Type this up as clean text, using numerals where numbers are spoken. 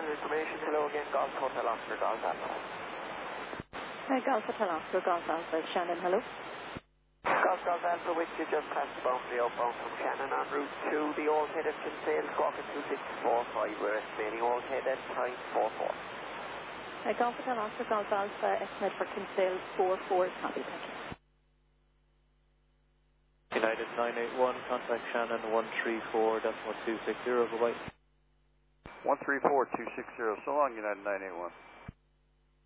final information. Hello again, Golf Hotel Oscar, Golf Alpha. Golf Hotel Oscar, Golf Alpha, Shannon, hello. Golf Alpha, which you just passed the boundary outbound from Shannon en route to the Old Head at Kinsale, squawking 2645. We're estimating Old Head at time 44. Golf Hotel Oscar, Golf Alpha, estimate for Kinsale 44, copy, thank you. United 981, contact Shannon 134.260, bye-bye. 134.260, so long, United 981.